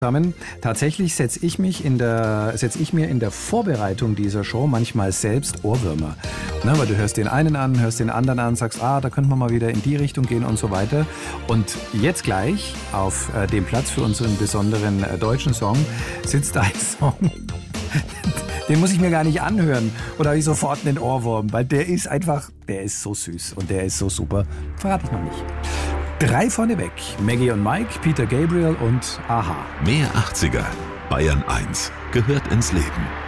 zusammen. Tatsächlich setze ich mir in der Vorbereitung dieser Show manchmal selbst Ohrwürmer. Ne, weil du hörst den einen an, hörst den anderen an, sagst, da könnte man mal wieder in die Richtung gehen und so weiter. Und jetzt gleich auf dem Platz für unseren besonderen deutschen Song sitzt ein Song, den muss ich mir gar nicht anhören. Oder habe ich sofort einen Ohrwurm, weil der ist so süß und der ist so super. Verrate ich noch nicht. 3 vorneweg. Maggie und Mike, Peter Gabriel und Aha. Mehr 80er. Bayern 1 gehört ins Leben.